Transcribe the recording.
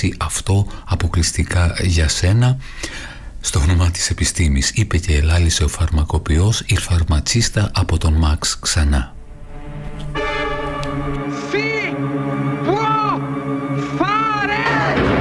έτσι αυτό αποκλειστικά για σένα. Στο όνομα της επιστήμης, είπε και ελάλησε ο φαρμακοποιός, η φαρματσίστα από τον Μαξ ξανά. Sí.